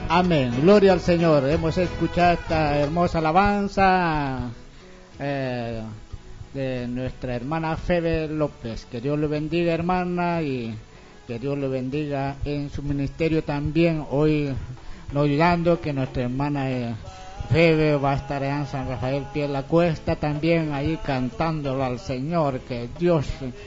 Amén, gloria al Señor. Hemos escuchado esta hermosa alabanza de nuestra hermana Febe López. Que Dios le bendiga, hermana, y que Dios le bendiga en su ministerio también. Hoy nos ayudando que nuestra hermana Febe va a estar en San Rafael Pie de la Cuesta también ahí cantándolo al Señor. Que Dios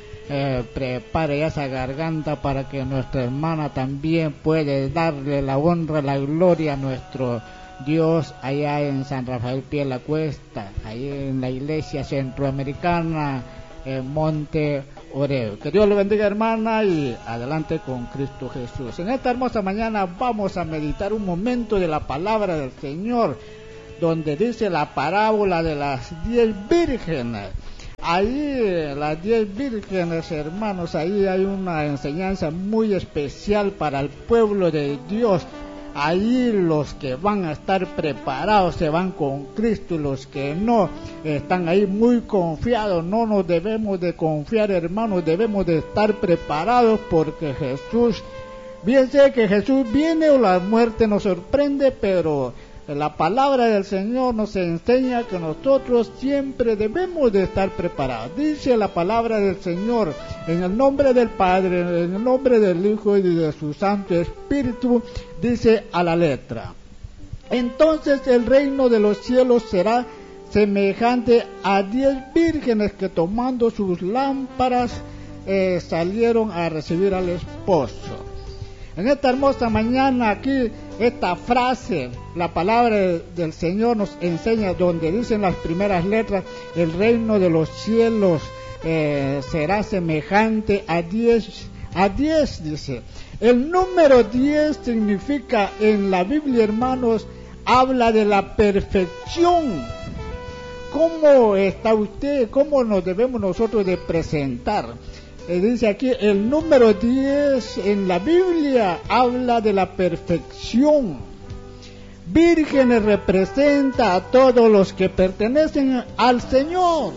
prepare esa garganta para que nuestra hermana también puede darle la honra, la gloria a nuestro Dios allá en San Rafael Pie de la Cuesta, ahí en la iglesia centroamericana en Monte Oreo. Que Dios le bendiga, hermana, y adelante con Cristo Jesús. En esta hermosa mañana vamos a meditar un momento de la palabra del Señor, donde dice la parábola de las 10 vírgenes. Ahí las 10 vírgenes, hermanos, ahí hay una enseñanza muy especial para el pueblo de Dios. Ahí los que van a estar preparados se van con Cristo, y los que no están ahí muy confiados. No nos debemos de confiar, hermanos, debemos de estar preparados, porque Jesús, bien sé que Jesús viene o la muerte nos sorprende, pero la palabra del Señor nos enseña que nosotros siempre debemos de estar preparados. Dice la palabra del Señor, en el nombre del Padre, en el nombre del Hijo y de su Santo Espíritu, dice a la letra: entonces el reino de los cielos será semejante a 10 vírgenes que tomando sus lámparas salieron a recibir al esposo. En esta hermosa mañana aquí, esta frase, la palabra del Señor nos enseña, donde dicen las primeras letras, el reino de los cielos será semejante a 10, dice. El número 10 significa en la Biblia, hermanos, habla de la perfección. ¿Cómo está usted? ¿Cómo nos debemos nosotros de presentar? Dice aquí, el número 10 en la Biblia habla de la perfección. Vírgenes representa a todos los que pertenecen al Señor.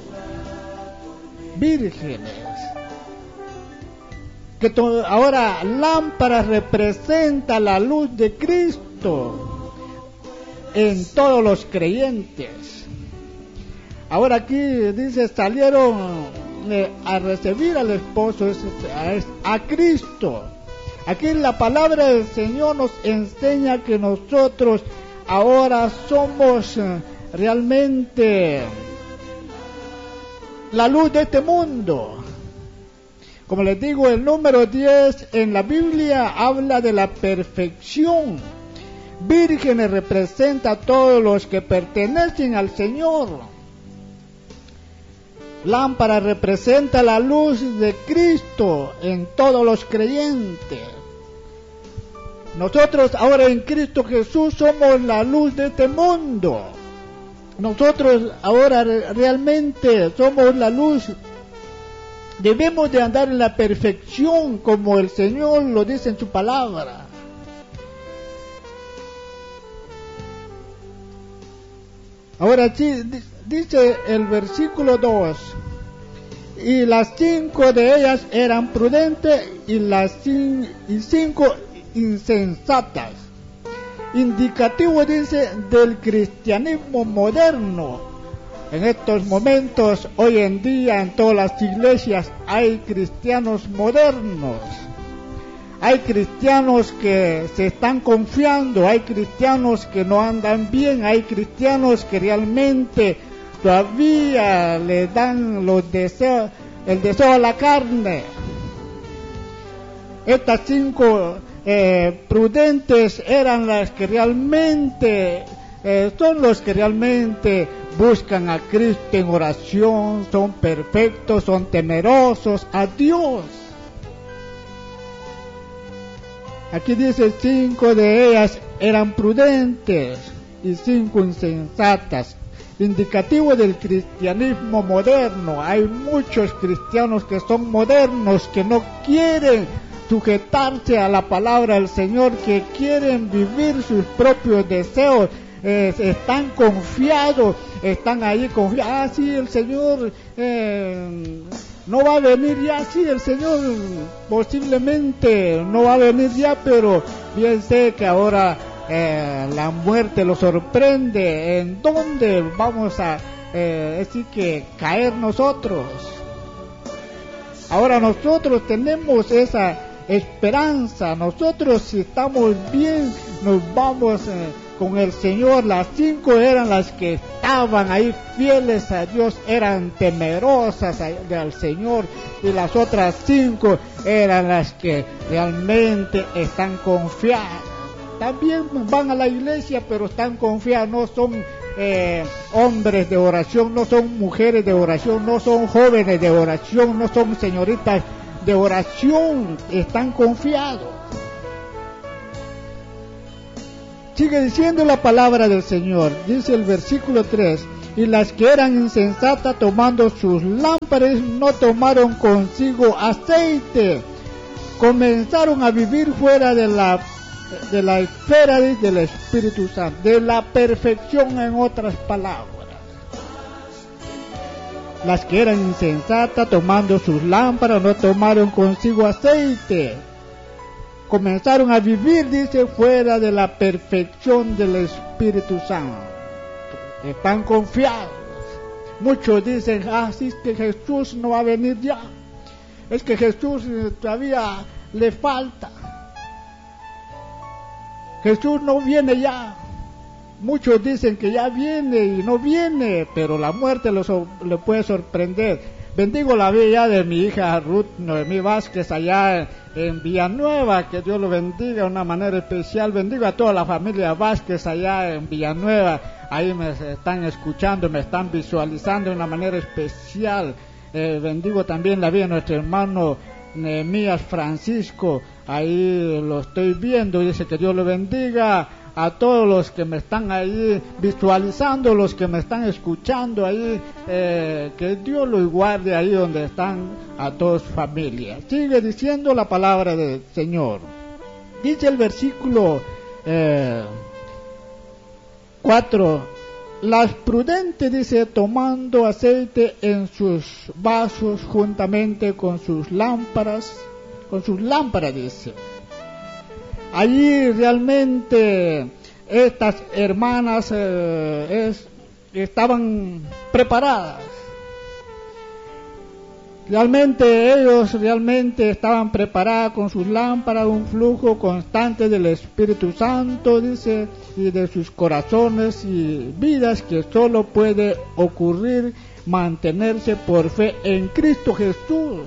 Vírgenes. Ahora, lámparas representa la luz de Cristo en todos los creyentes. Ahora aquí dice, salieron a recibir al esposo, a Cristo. Aquí la palabra del Señor nos enseña que nosotros ahora somos realmente la luz de este mundo. Como les digo, el número 10 en la Biblia habla de la perfección. Vírgenes representa a todos los que pertenecen al Señor. Lámpara representa la luz de Cristo en todos los creyentes. Nosotros ahora en Cristo Jesús somos la luz de este mundo. Nosotros ahora realmente somos la luz. Debemos de andar en la perfección como el Señor lo dice en su palabra. Ahora sí, dice el versículo 2, y las 5 de ellas eran prudentes y 5 insensatas. Indicativo, dice, del cristianismo moderno. En estos momentos, hoy en día, en todas las iglesias hay cristianos modernos. Hay cristianos que se están confiando, hay cristianos que no andan bien, hay cristianos que realmente todavía le dan los deseos, el deseo a la carne. Estas 5 prudentes eran las que realmente son los que realmente buscan a Cristo en oración, son perfectos, son temerosos a Dios. Aquí dice 5 de ellas eran prudentes y 5 insensatas. Indicativo del cristianismo moderno. Hay muchos cristianos que son modernos, que no quieren sujetarse a la palabra del Señor, que quieren vivir sus propios deseos. Están confiados, están ahí confiados. Sí, el Señor no va a venir ya, sí, el Señor posiblemente no va a venir ya, pero bien sé que ahora la muerte los sorprende, ¿en dónde vamos a decir que caer nosotros? Ahora nosotros tenemos esa esperanza, nosotros si estamos bien nos vamos con el Señor. Las 5 eran las que estaban ahí fieles a Dios, eran temerosas al Señor, y las otras 5 eran las que realmente están confiadas. También van a la iglesia, pero están confiadas, no son hombres de oración, no son mujeres de oración, no son jóvenes de oración, no son señoritas de oración, están confiados. Sigue diciendo la palabra del Señor, dice el versículo 3, y las que eran insensatas tomando sus lámparas no tomaron consigo aceite, comenzaron a vivir fuera de la esfera del Espíritu Santo, de la perfección, en otras palabras. Las que eran insensatas tomando sus lámparas no tomaron consigo aceite, comenzaron a vivir, dice, fuera de la perfección del Espíritu Santo. Están confiados. Muchos dicen, sí, es que Jesús no va a venir ya, es que Jesús todavía le falta, Jesús no viene ya. Muchos dicen que ya viene y no viene, pero la muerte le puede sorprender. Bendigo la vida de mi hija Ruth Noemí Vázquez allá en Villanueva, que Dios lo bendiga de una manera especial. Bendigo a toda la familia Vázquez allá en Villanueva, ahí me están escuchando, me están visualizando de una manera especial. Bendigo también la vida de nuestro hermano Nehemías Francisco, ahí lo estoy viendo, dice que Dios lo bendiga. A todos los que me están ahí visualizando, los que me están escuchando ahí, que Dios los guarde ahí donde están, a todas familias. Sigue diciendo la palabra del Señor. Dice el versículo 4, las prudentes, dice, tomando aceite en sus vasos juntamente con sus lámparas, dice. Allí realmente estas hermanas estaban preparadas. Ellos realmente estaban preparados con sus lámparas, un flujo constante del Espíritu Santo, dice, y de sus corazones y vidas, que solo puede ocurrir mantenerse por fe en Cristo Jesús.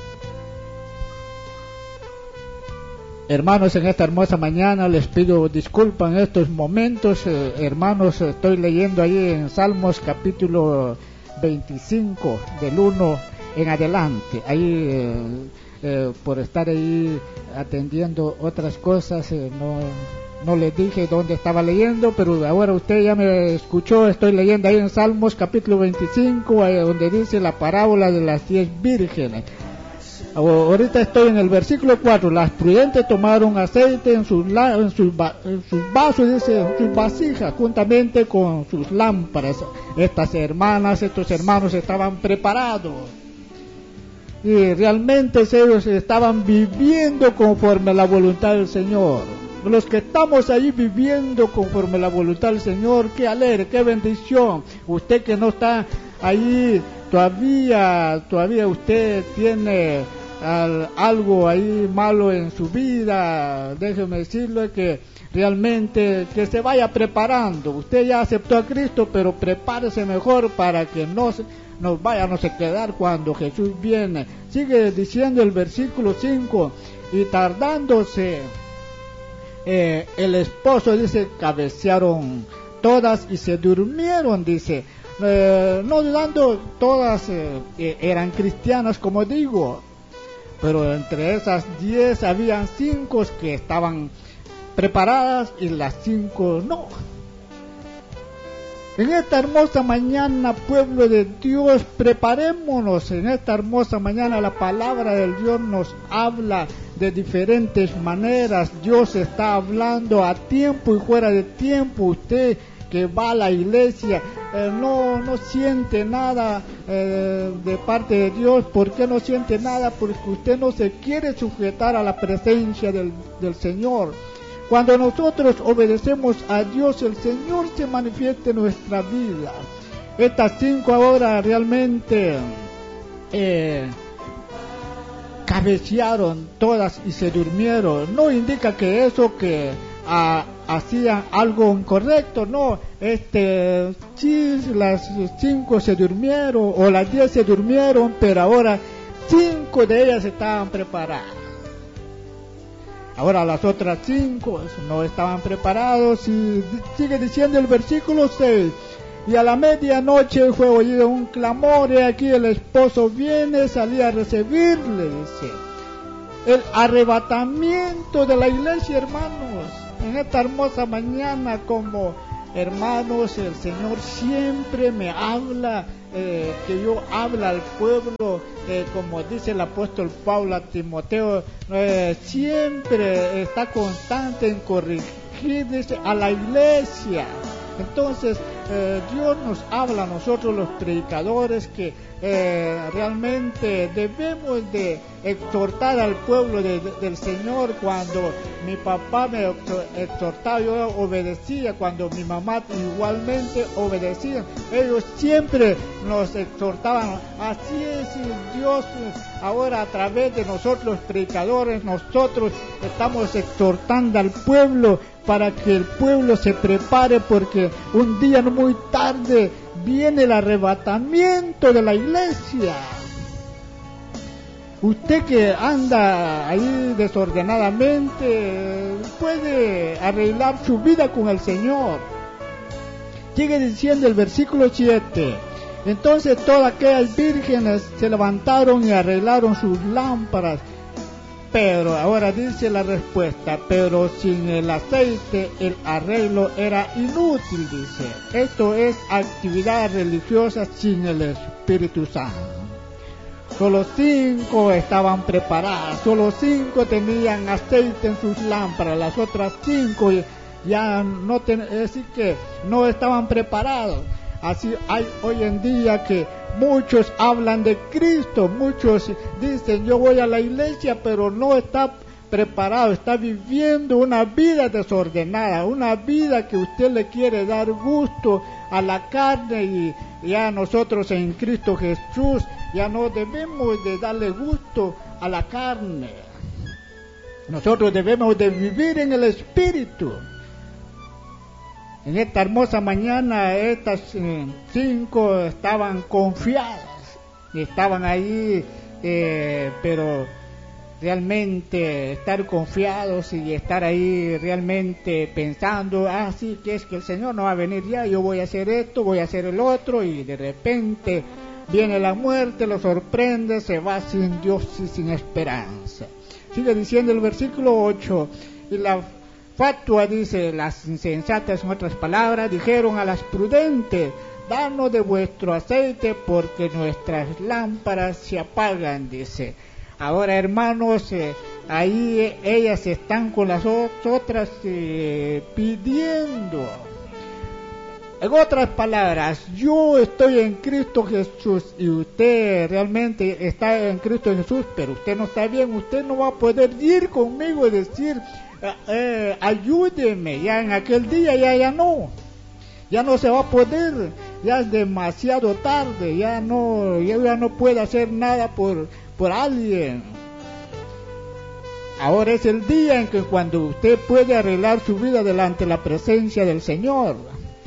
Hermanos, en esta hermosa mañana les pido disculpas en estos momentos. Hermanos, estoy leyendo ahí en Salmos capítulo 25, del 1 en adelante. Ahí, por estar ahí atendiendo otras cosas, no les dije dónde estaba leyendo, pero ahora usted ya me escuchó. Estoy leyendo ahí en Salmos capítulo 25, donde dice la parábola de las 10 vírgenes. Ahorita estoy en el versículo 4. Las prudentes tomaron aceite en sus vasos, dice, en sus vasijas, juntamente con sus lámparas. Estas hermanas, estos hermanos estaban preparados. Y realmente ellos estaban viviendo conforme a la voluntad del Señor. Los que estamos ahí viviendo conforme a la voluntad del Señor, qué alegre, qué bendición. Usted que no está ahí todavía usted tiene algo ahí malo en su vida, déjeme decirle que realmente que se vaya preparando. Usted ya aceptó a Cristo, pero prepárese mejor para que no nos vayamos a quedar cuando Jesús viene. Sigue diciendo el versículo 5, y tardándose el esposo, dice, cabecearon todas y se durmieron, dice. No dudando, todas eran cristianas, como digo, pero entre esas 10 habían 5 que estaban preparadas y las 5 no. En esta hermosa mañana, pueblo de Dios, preparémonos. En esta hermosa mañana la palabra del Dios nos habla de diferentes maneras. Dios está hablando a tiempo y fuera de tiempo. Usted que va a la iglesia, no siente nada de parte de Dios. ¿Por qué no siente nada? Porque usted no se quiere sujetar a la presencia del Señor. Cuando nosotros obedecemos a Dios, el Señor se manifiesta en nuestra vida. Estas 5 ahora realmente cabecearon todas y se durmieron. No indica que eso que hacían algo incorrecto, no. Sí, las 5 se durmieron o las 10 se durmieron, pero ahora 5 de ellas estaban preparadas. Ahora las otras 5 no estaban preparados, y sigue diciendo el versículo 6. Y a la medianoche fue oído un clamor, y aquí el esposo viene, salía a recibirle, dice. El arrebatamiento de la iglesia, hermanos, en esta hermosa mañana, como hermanos, el Señor siempre me habla, que yo habla al pueblo, como dice el apóstol Pablo a Timoteo, siempre está constante en corregir, dice, a la iglesia. Entonces Dios nos habla a nosotros los predicadores que realmente debemos de exhortar al pueblo del Señor. Cuando mi papá me exhortaba, yo obedecía. Cuando mi mamá igualmente obedecía. Ellos siempre nos exhortaban. Así es Dios. Ahora a través de nosotros los predicadores, nosotros estamos exhortando al pueblo para que el pueblo se prepare, porque un día no muy tarde viene el arrebatamiento de la iglesia. Usted que anda ahí desordenadamente puede arreglar su vida con el Señor. Sigue diciendo el versículo 7. Entonces todas aquellas vírgenes se levantaron y arreglaron sus lámparas. Pero ahora dice la respuesta, pero sin el aceite el arreglo era inútil, dice. Esto es actividad religiosa sin el Espíritu Santo. Solo 5 estaban preparadas, solo 5 tenían aceite en sus lámparas, las otras 5 ya no así que no estaban preparados. Así hay hoy en día que muchos hablan de Cristo, muchos dicen yo voy a la iglesia, pero no está preparado, está viviendo una vida desordenada, una vida que usted le quiere dar gusto a la carne, y ya nosotros en Cristo Jesús ya no debemos de darle gusto a la carne. Nosotros debemos de vivir en el Espíritu. En esta hermosa mañana, estas 5 estaban confiadas, estaban ahí, pero realmente estar confiados y estar ahí realmente pensando, sí, que es que el Señor no va a venir ya, yo voy a hacer esto, voy a hacer el otro, y de repente viene la muerte, lo sorprende, se va sin Dios y sin esperanza. Sigue diciendo el versículo 8, y la fatua dice, las insensatas, en otras palabras, dijeron a las prudentes, danos de vuestro aceite porque nuestras lámparas se apagan, dice. Ahora, hermanos, ahí ellas están con las otras pidiendo. En otras palabras, yo estoy en Cristo Jesús y usted realmente está en Cristo Jesús, pero usted no está bien, usted no va a poder ir conmigo y decir, ayúdeme, ya en aquel día ya no se va a poder, ya es demasiado tarde, ya no puede hacer nada por alguien. Ahora es el día en que cuando usted puede arreglar su vida delante de la presencia del Señor.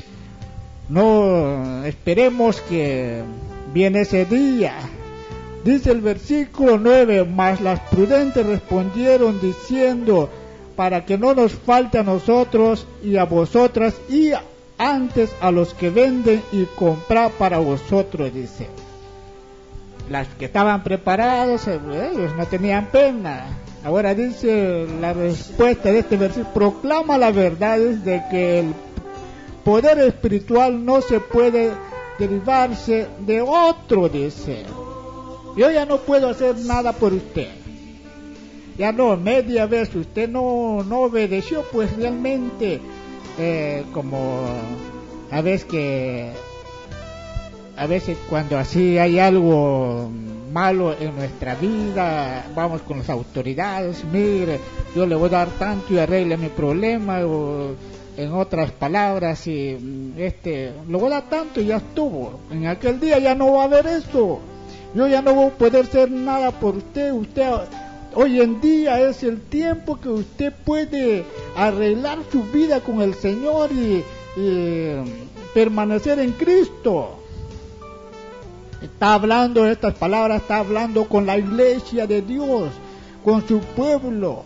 No esperemos que viene ese día. Dice el versículo 9, mas las prudentes respondieron diciendo, para que no nos falte a nosotros y a vosotras, y antes a los que venden y comprar para vosotros, dice. Las que estaban preparados, ellos no tenían pena. Ahora dice la respuesta de este versículo, proclama la verdad de que el poder espiritual no se puede derivarse de otro, dice. Yo ya no puedo hacer nada por usted. Ya no, media vez usted no obedeció, pues realmente como a veces cuando así hay algo malo en nuestra vida, vamos con las autoridades, mire, yo le voy a dar tanto y arregle mi problema, o en otras palabras, le voy a dar tanto y ya estuvo. En aquel día ya no va a haber eso. Yo ya no voy a poder hacer nada por usted. Hoy en día es el tiempo que usted puede arreglar su vida con el Señor y permanecer en Cristo. Está hablando estas palabras, está hablando con la iglesia de Dios, con su pueblo.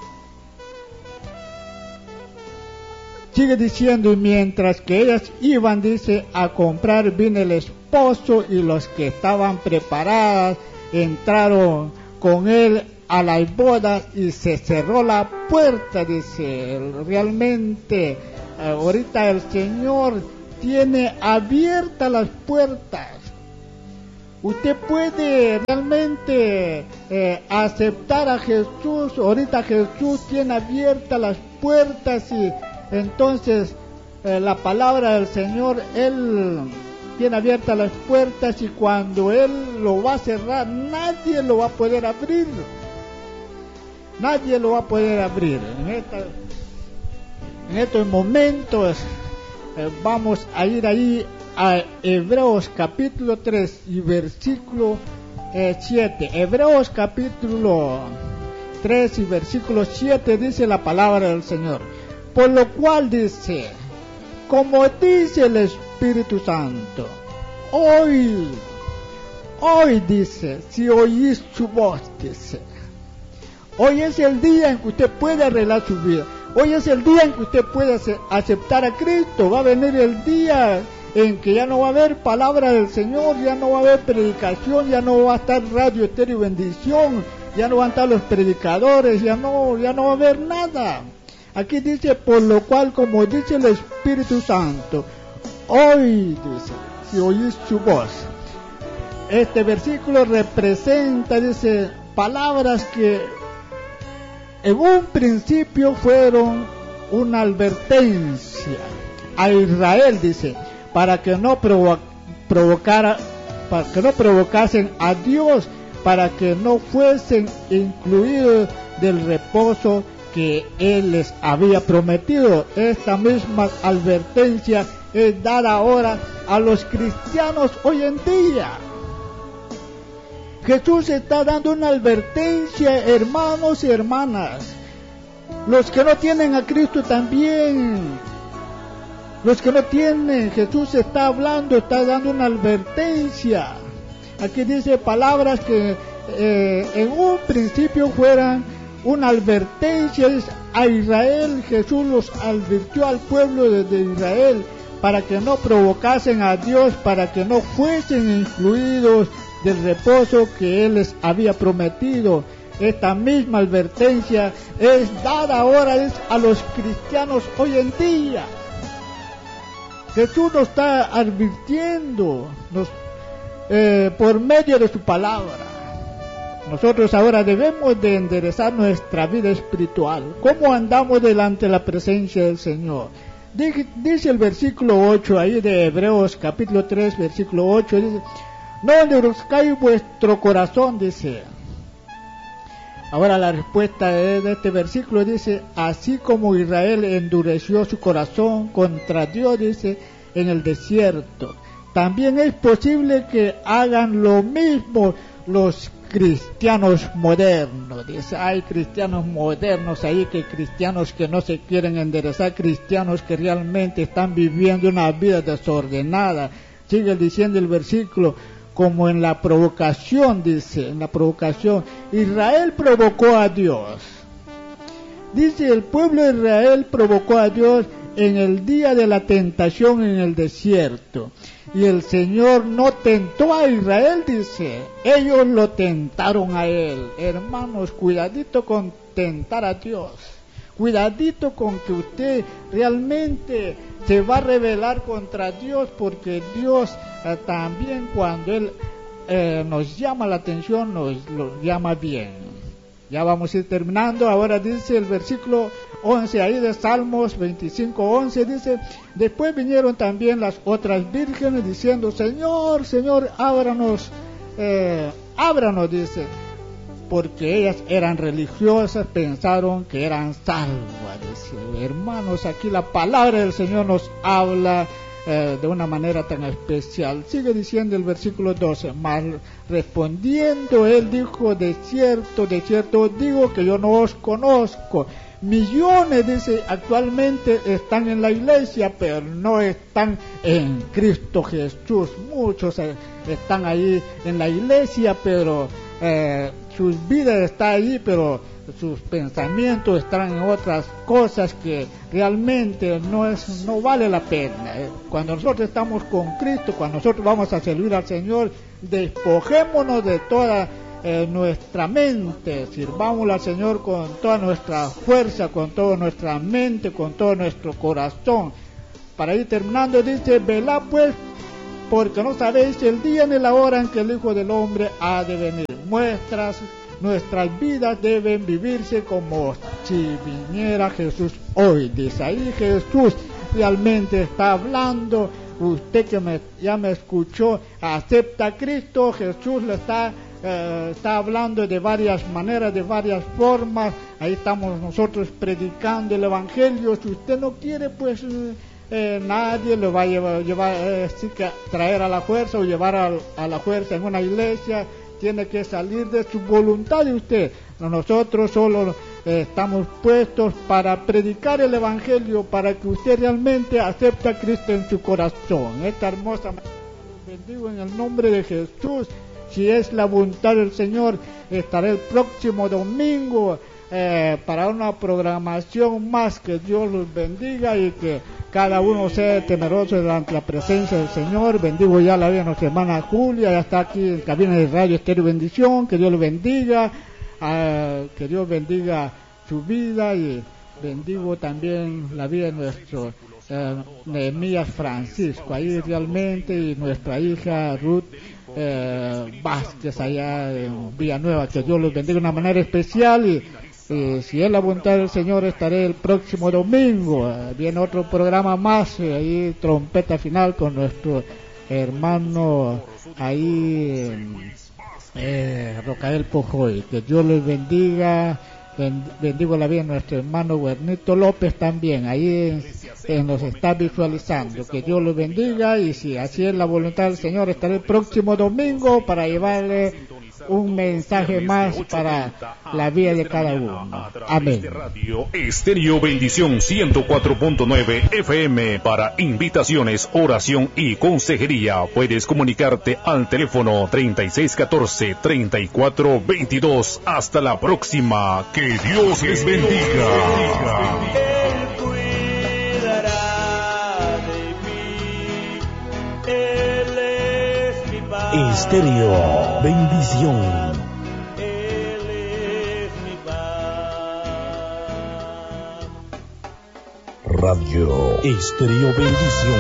Sigue diciendo, y mientras que ellas iban, dice, a comprar, vino el esposo, y los que estaban preparadas entraron con él a las bodas y se cerró la puerta. Dice, realmente ahorita el Señor tiene abiertas las puertas. Usted puede realmente aceptar a Jesús. Ahorita Jesús tiene abiertas las puertas, y entonces la palabra del Señor, Él tiene abiertas las puertas, y cuando Él lo va a cerrar, nadie lo va a poder abrir. Nadie lo va a poder abrir. En estos momentos vamos a ir ahí a Hebreos capítulo 3 y versículo 7. Hebreos capítulo 3 y versículo 7 dice la palabra del Señor. Por lo cual dice, como dice el Espíritu Santo, hoy dice, si oís su voz, dice, hoy es el día en que usted puede arreglar su vida. Hoy es el día en que usted puede aceptar a Cristo. Va a venir el día en que ya no va a haber palabra del Señor, ya no va a haber predicación, ya no va a estar radio, estéreo, bendición, ya no van a estar los predicadores, ya no va a haber nada. Aquí dice, por lo cual, como dice el Espíritu Santo, hoy dice, si oís su voz. Este versículo representa, dice, palabras que en un principio fueron una advertencia a Israel, dice, para que no provocasen a Dios, para que no fuesen incluidos del reposo que Él les había prometido. Esta misma advertencia es dada ahora a los cristianos hoy en día. Jesús está dando una advertencia, hermanos y hermanas. Los que no tienen a Cristo también. Los que no tienen, Jesús está hablando, está dando una advertencia. Aquí dice palabras que en un principio fueran una advertencia a Israel. Jesús los advirtió al pueblo de Israel para que no provocasen a Dios, para que no fuesen incluidos del reposo que Él les había prometido. Esta misma advertencia es dada ahora a los cristianos hoy en día. Jesús nos está advirtiendo por medio de su palabra. Nosotros ahora debemos de enderezar nuestra vida espiritual. ¿Cómo andamos delante de la presencia del Señor? Dice el versículo 8 ahí de Hebreos capítulo 3, versículo 8, dice, no endurezcáis vuestro corazón, dice. Ahora la respuesta de este versículo dice, así como Israel endureció su corazón contra Dios, dice, en el desierto, también es posible que hagan lo mismo los cristianos modernos. Dice, hay cristianos modernos ahí, que cristianos que no se quieren enderezar, cristianos que realmente están viviendo una vida desordenada. Sigue diciendo el versículo, como en la provocación, dice, en la provocación, Israel provocó a Dios. Dice, el pueblo de Israel provocó a Dios en el día de la tentación en el desierto. Y el Señor no tentó a Israel, dice, ellos lo tentaron a Él. Hermanos, cuidadito con tentar a Dios. Cuidadito con que usted realmente se va a rebelar contra Dios, porque Dios también cuando Él nos llama la atención, nos lo llama bien. Ya vamos a ir terminando. Ahora dice el versículo 11 ahí de Salmos 25:11, dice, después vinieron también las otras vírgenes diciendo, Señor, Señor, ábranos ábranos, dice, porque ellas eran religiosas, pensaron que eran salvas. Dice, hermanos, aquí la palabra del Señor nos habla de una manera tan especial. Sigue diciendo el versículo 12, mas respondiendo él dijo, de cierto os digo que yo no os conozco. Millones, dice, actualmente están en la iglesia, pero no están en Cristo Jesús. Muchos están ahí en la iglesia, pero sus vidas están allí, pero sus pensamientos están en otras cosas que realmente no vale la pena. Cuando nosotros estamos con Cristo, cuando nosotros vamos a servir al Señor, despojémonos de toda nuestra mente, sirvámosle al Señor con toda nuestra fuerza, con toda nuestra mente, con todo nuestro corazón. Para ir terminando, dice, velad pues, porque no sabéis el día ni la hora en que el Hijo del Hombre ha de venir. Nuestras vidas deben vivirse como si viniera Jesús hoy. Dice ahí, Jesús realmente está hablando. Usted que ya me escuchó, acepta a Cristo. Jesús le está hablando de varias maneras, de varias formas. Ahí estamos nosotros predicando el Evangelio. Si usted no quiere, pues nadie lo va a llevar traer a la fuerza o llevar a la fuerza en una iglesia. Tiene que salir de su voluntad de usted. Nosotros solo estamos puestos para predicar el Evangelio, para que usted realmente acepte a Cristo en su corazón. Esta hermosa bendigo en el nombre de Jesús. Si es la voluntad del Señor, estaré el próximo domingo para una programación más. Que Dios los bendiga y que cada uno sea temeroso delante de la presencia del Señor. Bendigo ya la vida de nuestra hermana Julia, ya está aquí en cabina de Radio Estéreo Bendición. Que Dios lo bendiga, que Dios bendiga su vida, y bendigo también la vida de nuestro Nehemías Francisco, ahí realmente, y nuestra hija Ruth Vázquez allá en Villanueva. Que Dios los bendiga de una manera especial, y si es la voluntad del Señor, estaré el próximo domingo. Viene otro programa más, ahí trompeta final con nuestro hermano ahí Rocael Pojoy. Que Dios les bendiga. Bendigo la vida de nuestro hermano Guernito López también, ahí nos está visualizando. Que Dios los bendiga, y si así es la voluntad del Señor, estaré el próximo domingo para llevarle un mensaje más para la vida de cada uno. Amén. Radio Estéreo Bendición 104.9 FM. Para invitaciones, oración y consejería, puedes comunicarte al teléfono 3614-3422. Hasta la próxima. Que Dios les bendiga. Estéreo Bendición. Él es mi paz. Radio Estéreo Bendición.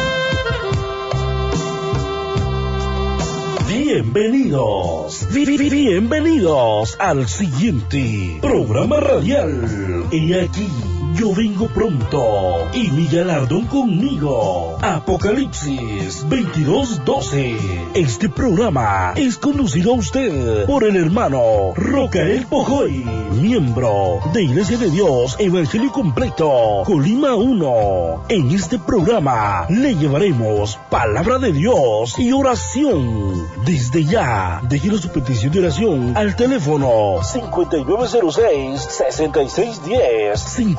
Bienvenidos al siguiente programa radial. Y aquí yo vengo pronto y mi galardón conmigo. Apocalipsis 22:12. Este programa es conducido a usted por el hermano Rocael Pojoy, miembro de Iglesia de Dios Evangelio Completo, Colima 1. En este programa le llevaremos palabra de Dios y oración. Desde ya, déjenos su petición de oración al teléfono 5906-6610.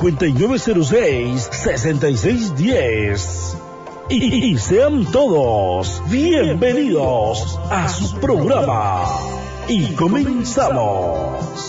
5906-6610. Y sean todos bienvenidos a su programa. Y comenzamos.